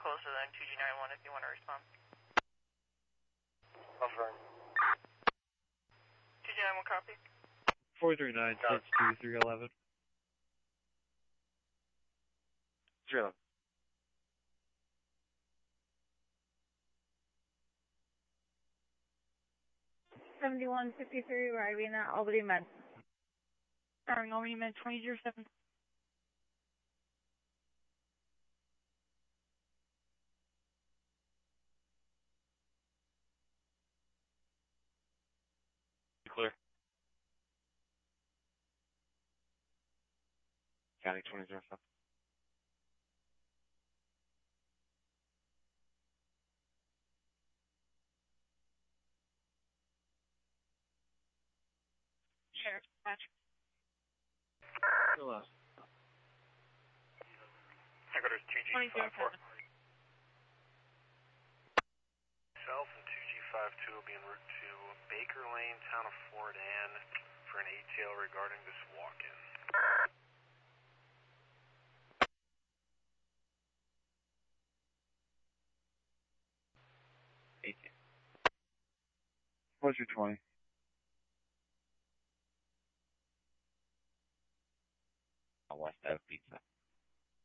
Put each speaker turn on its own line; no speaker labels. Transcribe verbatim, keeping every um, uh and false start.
closer than two G nine one if you want to respond.
Confirm.
two G nine one copy.
four three nine, six two, three eleven.
three eleven.
seventy-one fifty-three, arriving at Albany Med.
Starting Albany Med twenty zero seven.
Clear. County twenty zero seven.
Sheriff, dispatch.
Still up.
Headquarters two G five four. Self and two G five two will be en route to Baker Lane, town of Fort Ann, for an A T L regarding this walk-in.
eighteen. What's your twenty? I want that pizza.